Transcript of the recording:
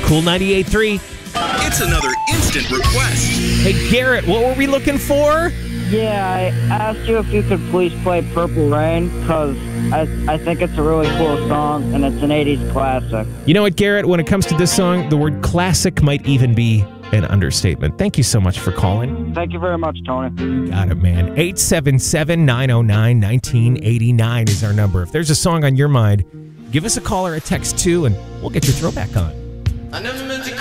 Cool 98.3. It's another instant request. Hey, Garrett, what were we looking for? Yeah, I asked you if you could please play Purple Rain, because I think it's a really cool song, and it's an 80s classic. You know what, Garrett? When it comes to this song, the word classic might even be an understatement. Thank you so much for calling. Thank you very much, Tony. Got it, man. 877-909-1989 is our number. If there's a song on your mind, give us a call or a text too, and we'll get your throwback on. I never meant to